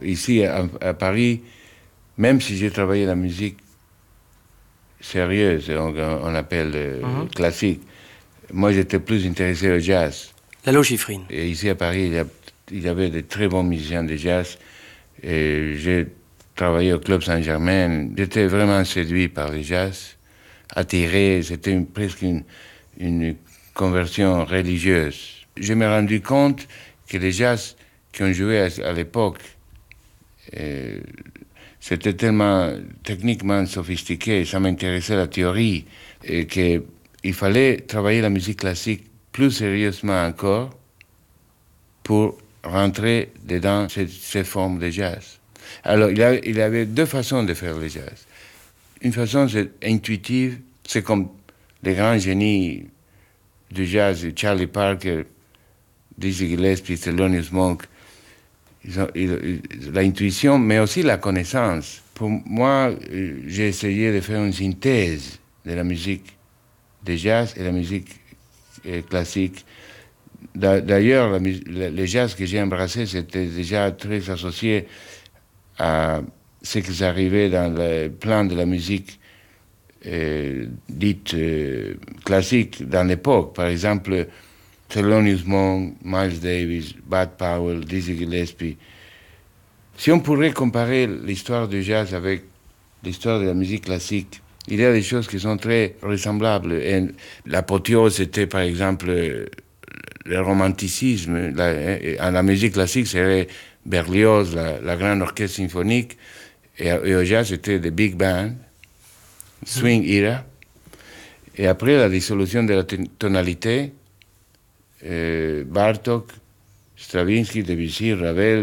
ici à Paris, même si j'ai travaillé la musique sérieuse, on appelle classique, moi j'étais plus intéressé au jazz. La Logifrine. Et ici à Paris, il y avait de très bons musiciens de jazz. Et j'ai travaillé au Club Saint-Germain. J'étais vraiment séduit par le jazz, attiré. C'était presque une conversion religieuse. Je me suis rendu compte que les jazz qu'on jouait à l'époque, c'était tellement techniquement sophistiqué, ça m'intéressait la théorie, et qu'il fallait travailler la musique classique plus sérieusement encore pour rentrer dedans ces formes de jazz. Alors, il avait deux façons de faire le jazz. Une façon, c'est intuitive, c'est comme les grands génies du jazz, Charlie Parker, Dizzy Gillespie, Thelonious Monk. L'intuition, mais aussi la connaissance. Pour moi, j'ai essayé de faire une synthèse de la musique de jazz et la musique classique. D'ailleurs, le jazz que j'ai embrassé, c'était déjà très associé à ce qui arrivait dans le plan de la musique dite classique dans l'époque. Par exemple, Thelonious Monk, Miles Davis, Bud Powell, Dizzy Gillespie. Si on pourrait comparer l'histoire du jazz avec l'histoire de la musique classique, il y a des choses qui sont très ressemblables. Et l'apothéose, c'était par exemple le romanticisme. La musique classique serait Berlioz, la grande orchestre symphonique, et au jazz, c'était le big band, swing era. Et après la dissolution de la tonalité, Bartók, Stravinsky, Debussy, Ravel,